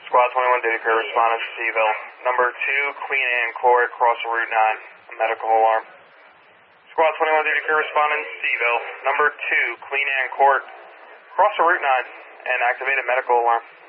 Squad 21 duty crew responding to Seville. Number 2, Queen Anne Court, cross Route 9. A medical alarm. Squad 21 duty crew responding to Seville. Number 2, Queen Anne Court, cross Route 9 and activate a medical alarm.